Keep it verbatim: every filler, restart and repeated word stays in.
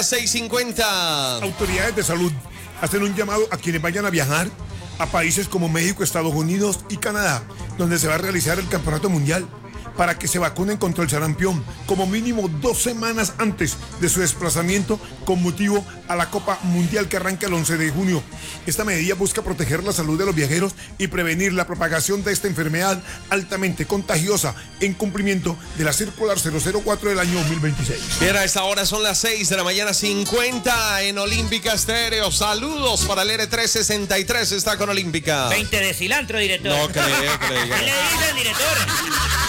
seis cincuenta. Autoridades de salud hacen un llamado a quienes vayan a viajar a países como México, Estados Unidos y Canadá, donde se va a realizar el Campeonato Mundial, para que se vacunen contra el sarampión como mínimo dos semanas antes de su desplazamiento con motivo a la Copa Mundial que arranca el once de junio. Esta medida busca proteger la salud de los viajeros y prevenir la propagación de esta enfermedad altamente contagiosa en cumplimiento de la circular cero cero cuatro del año dos mil veintiséis. Bien, a esta hora son las seis de la mañana cincuenta en Olímpica Estéreo. Saludos para el R trescientos sesenta y tres, está con Olímpica. veinte de cilantro, director. No creo, creo. ¿Qué le dicen, director?